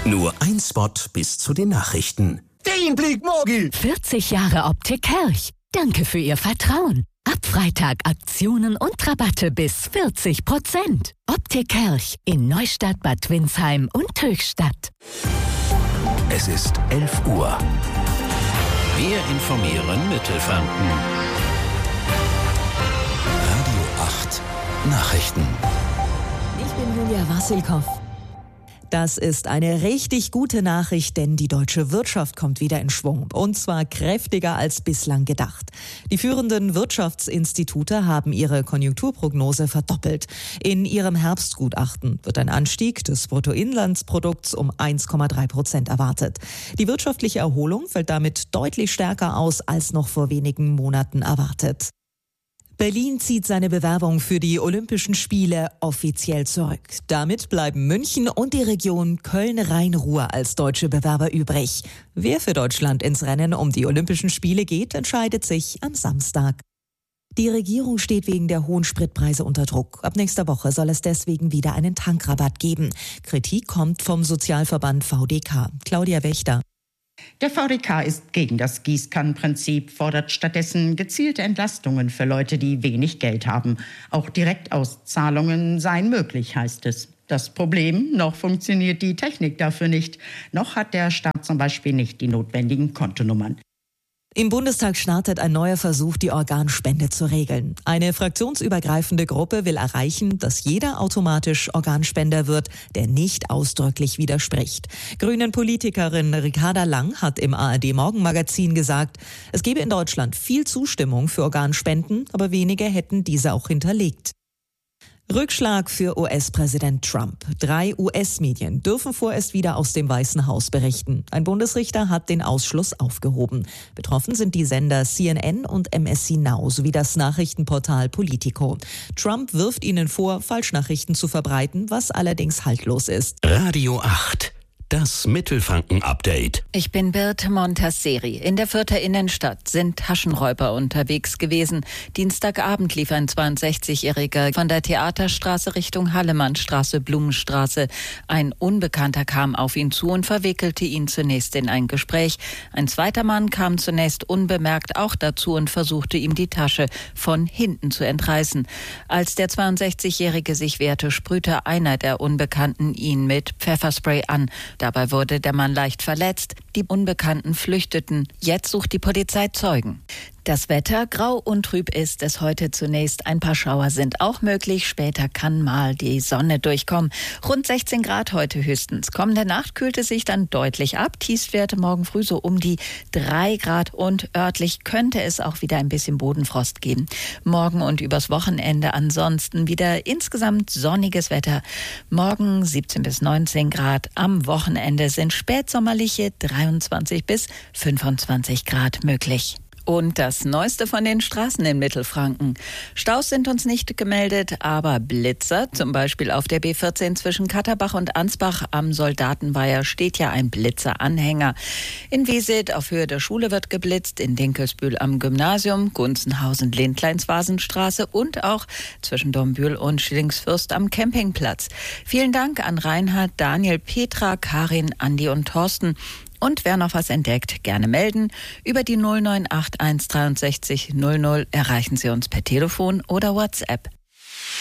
Nur ein Spot bis zu den Nachrichten. Den Blick, Morgi! 40 Jahre Optik Kirch. Danke für Ihr Vertrauen. Ab Freitag Aktionen und Rabatte bis 40%. Optik Kirch in Neustadt, Bad Windsheim und Höchstadt. Es ist 11 Uhr. Wir informieren Mittelfranken. Radio 8 Nachrichten. Ich bin Julia Wassilkow. Das ist eine richtig gute Nachricht, denn die deutsche Wirtschaft kommt wieder in Schwung. Und zwar kräftiger als bislang gedacht. Die führenden Wirtschaftsinstitute haben ihre Konjunkturprognose verdoppelt. In ihrem Herbstgutachten wird ein Anstieg des Bruttoinlandsprodukts um 1,3% erwartet. Die wirtschaftliche Erholung fällt damit deutlich stärker aus als noch vor wenigen Monaten erwartet. Berlin zieht seine Bewerbung für die Olympischen Spiele offiziell zurück. Damit bleiben München und die Region Köln-Rhein-Ruhr als deutsche Bewerber übrig. Wer für Deutschland ins Rennen um die Olympischen Spiele geht, entscheidet sich am Samstag. Die Regierung steht wegen der hohen Spritpreise unter Druck. Ab nächster Woche soll es deswegen wieder einen Tankrabatt geben. Kritik kommt vom Sozialverband VDK. Claudia Wächter. Der VDK ist gegen das Gießkannenprinzip, fordert stattdessen gezielte Entlastungen für Leute, die wenig Geld haben. Auch Direktauszahlungen seien möglich, heißt es. Das Problem, noch funktioniert die Technik dafür nicht. Noch hat der Staat zum Beispiel nicht die notwendigen Kontonummern. Im Bundestag startet ein neuer Versuch, die Organspende zu regeln. Eine fraktionsübergreifende Gruppe will erreichen, dass jeder automatisch Organspender wird, der nicht ausdrücklich widerspricht. Grünen-Politikerin Ricarda Lang hat im ARD-Morgenmagazin gesagt, es gebe in Deutschland viel Zustimmung für Organspenden, aber wenige hätten diese auch hinterlegt. Rückschlag für US-Präsident Trump. 3 US-Medien dürfen vorerst wieder aus dem Weißen Haus berichten. Ein Bundesrichter hat den Ausschluss aufgehoben. Betroffen sind die Sender CNN und MSC Now sowie das Nachrichtenportal Politico. Trump wirft ihnen vor, Falschnachrichten zu verbreiten, was allerdings haltlos ist. Radio 8. Das Mittelfranken-Update. Ich bin Birte Montasseri. In der Fürther Innenstadt sind Taschenräuber unterwegs gewesen. Dienstagabend lief ein 62-Jähriger von der Theaterstraße Richtung Hallemannstraße, Blumenstraße. Ein Unbekannter kam auf ihn zu und verwickelte ihn zunächst in ein Gespräch. Ein zweiter Mann kam zunächst unbemerkt auch dazu und versuchte ihm die Tasche von hinten zu entreißen. Als der 62-Jährige sich wehrte, sprühte einer der Unbekannten ihn mit Pfefferspray an. Dabei wurde der Mann leicht verletzt. Die Unbekannten flüchteten. Jetzt sucht die Polizei Zeugen. Das Wetter grau und trüb ist es heute zunächst. Ein paar Schauer sind auch möglich. Später kann mal die Sonne durchkommen. Rund 16 Grad heute höchstens. Kommende Nacht kühlt es sich dann deutlich ab. Tiefstwerte morgen früh so um die 3 Grad und örtlich könnte es auch wieder ein bisschen Bodenfrost geben. Morgen und übers Wochenende ansonsten wieder insgesamt sonniges Wetter. Morgen 17 bis 19 Grad. Am Wochenende sind spätsommerliche 23 bis 25 Grad möglich. Und das Neueste von den Straßen in Mittelfranken. Staus sind uns nicht gemeldet, aber Blitzer, zum Beispiel auf der B14 zwischen Katterbach und Ansbach am Soldatenweiher steht ja ein Blitzeranhänger. In Wiesit auf Höhe der Schule wird geblitzt, in Dinkelsbühl am Gymnasium, Gunzenhausen, Lindleins-Vasenstraße und auch zwischen Dombühl und Schillingsfürst am Campingplatz. Vielen Dank an Reinhard, Daniel, Petra, Karin, Andi und Thorsten. Und wer noch was entdeckt, gerne melden. Über die 0981 63 00 erreichen Sie uns per Telefon oder WhatsApp.